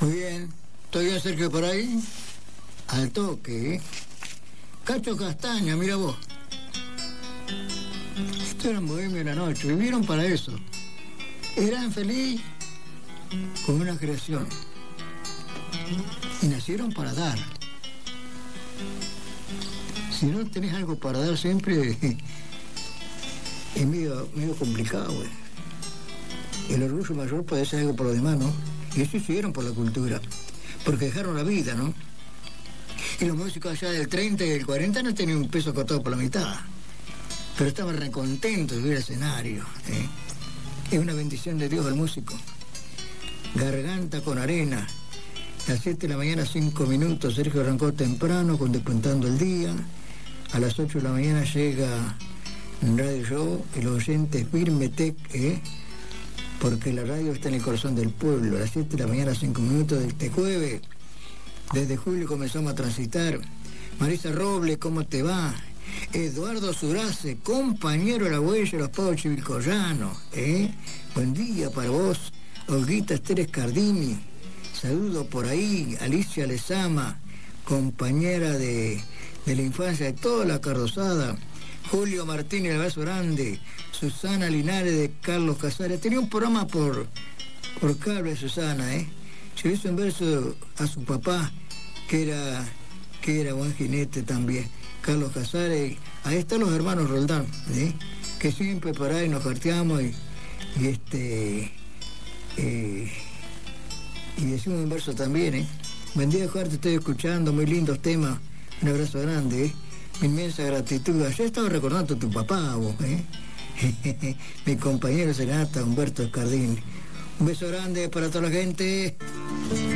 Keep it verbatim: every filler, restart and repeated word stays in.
Muy bien. ¿Todavía Sergio por ahí? Al toque, ¿eh? Cacho Castaña, mira vos. Esto era un bohemio de la noche. Vivieron para eso. Eran felices con una creación. Y nacieron para dar. Si no tenés algo para dar siempre, es medio, medio complicado, güey. El orgullo mayor puede ser algo por lo demás, ¿no? Y eso hicieron por la cultura, porque dejaron la vida, ¿no? Y los músicos allá del treinta y del cuarenta no tenían un peso cortado por la mitad, pero estaban recontentos de ver el escenario, ¿eh? Es una bendición de Dios el músico. Garganta con arena. A las siete de la mañana, cinco minutos, Sergio arrancó temprano, con Despuntando el Día. A las ocho de la mañana llega Radio Show, el oyente Firmetec, ¿eh? Porque la radio está en el corazón del pueblo. A las siete de la mañana, cinco minutos de este jueves. Desde julio comenzamos a transitar. Marisa Robles, ¿cómo te va? Eduardo Surace, compañero de la huella de los pavos chivilcoyanos, ¿eh? Buen día para vos. Olguita Esteres Cardini, saludo por ahí. Alicia Lezama, compañera de, de la infancia de toda la Cardosada. Julio Martínez, el abrazo grande. Susana Linares de Carlos Casares. Tenía un programa por, por cable, Susana, ¿eh? Se le hizo un verso a su papá, que era, que era buen jinete también, Carlos Casares. Ahí están los hermanos Roldán, ¿eh? Que siempre por ahí nos carteamos y, y este eh, y decimos un verso también, ¿eh? Buen día, Juan, te estoy escuchando, muy lindos temas. Un abrazo grande, ¿eh? Mi inmensa gratitud. Ayer estaba recordando a tu papá, vos, ¿eh? Mi compañero Serenata, Humberto Escardín. Un beso grande para toda la gente.